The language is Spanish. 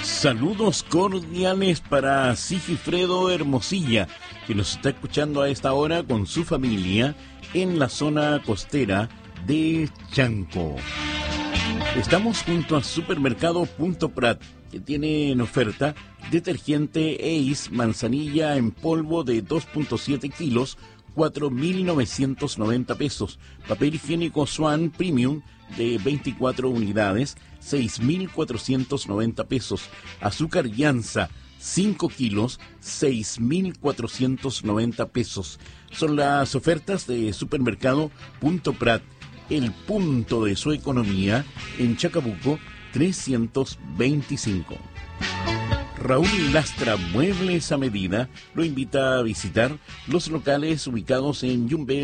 Saludos cordiales para Sigifredo Hermosilla, que nos está escuchando a esta hora con su familia en la zona costera de Chanco. Estamos junto a Supermercado Punto Prat, que tiene en oferta detergente Ace manzanilla en polvo de 2.7 kilos, 4.990 pesos. Papel higiénico Swan Premium de 24 unidades, 6.490 pesos. Azúcar Llanza, 5 kilos, 6.490 pesos. Son las ofertas de Supermercado Punto Prat, el punto de su economía en Chacabuco 325. Raúl Lastra Muebles a Medida lo invita a visitar los locales ubicados en Yumbel,